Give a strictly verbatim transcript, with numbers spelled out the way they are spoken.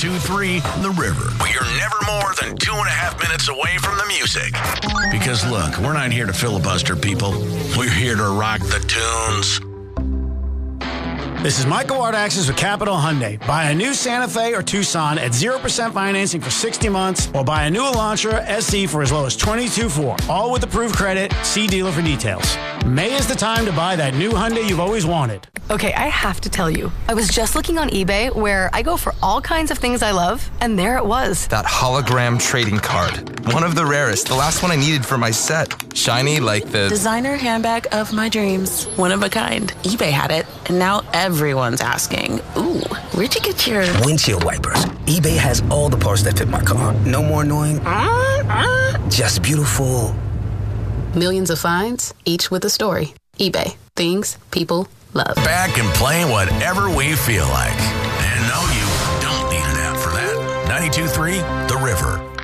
ninety-two three The River. We're never more than two and a half minutes away from the music. Because look, we're not here to filibuster people. We're here to rock the tunes. This is Michael Wardaxis with Capital Hyundai. Buy a new Santa Fe or Tucson at zero percent financing for sixty months, or buy a new Elantra S E for as low as twenty-two four. All with approved credit. See dealer for details. May is the time to buy that new Hyundai you've always wanted. Okay, I have to tell you, I was just looking on eBay where I go for all kinds of things I love, and there it was. That hologram trading card. One of the rarest. The last one I needed for my set. Shiny like the... designer handbag of my dreams. One of a kind. eBay had it, and now everyone's asking, ooh, where'd you get your... windshield wipers. eBay has all the parts that fit my car. No more annoying... Uh, uh, just beautiful... Millions of finds, each with a story. eBay. Things people love. Back and playing whatever we feel like. And no, you don't need an app for that. ninety-two three The River.